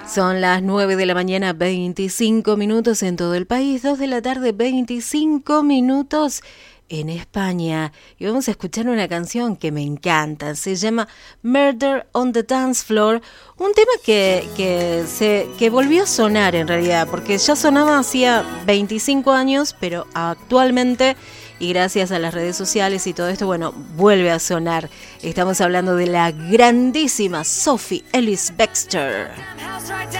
Son las 9 de la mañana, 25 minutos en todo el país, 2 de la tarde, 25 minutos en España. Y vamos a escuchar una canción que me encanta, se llama Murder on the Dance Floor, un tema que volvió a sonar en realidad, porque ya sonaba hacía 25 años, pero actualmente, y gracias a las redes sociales y todo esto, bueno, vuelve a sonar. Estamos hablando de la grandísima Sophie Ellis-Bextor.